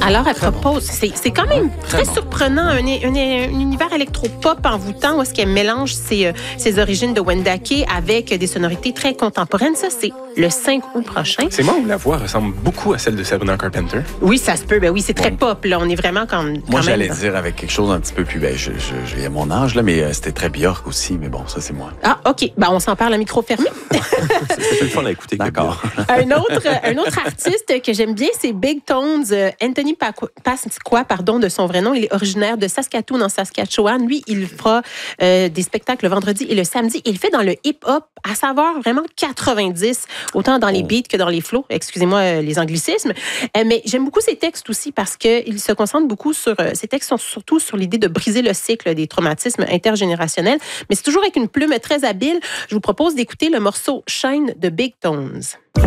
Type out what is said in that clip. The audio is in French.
Alors, elle propose, c'est quand même très surprenant, un univers électropop envoûtant où est-ce qu'elle mélange ses origines de Wendake avec des sonorités très contemporaines. Ça, c'est le 5 août prochain. C'est moi où la voix ressemble beaucoup à celle de Sabrina Carpenter. Oui, ça se peut. Ben oui, c'est très pop. Là. On est vraiment comme. Moi, j'allais dire avec quelque chose un petit peu plus. J'ai mon âge, là, mais c'était très Björk aussi. Mais bon, ça, c'est moi. Ah, OK. Ben, on s'en parle à micro fermé. C'est le fun à écouter. D'accord. un autre artiste que j'aime bien, c'est Big Tones. Anthony Pasqua, de son vrai nom. Il est originaire de Saskatoon, en Saskatchewan. Lui, il fera des spectacles le vendredi et le samedi. Il fait dans le hip-hop à savoir vraiment 90, autant dans les beats que dans les flows. Excusez-moi les anglicismes. Mais j'aime beaucoup ses textes aussi parce qu'il se concentre beaucoup sur... Ses textes sont surtout sur l'idée de briser le cycle des traumatismes intergénérationnels. Mais c'est toujours avec une plume très habile. Je vous propose d'écouter le morceau Shine de Big Tones.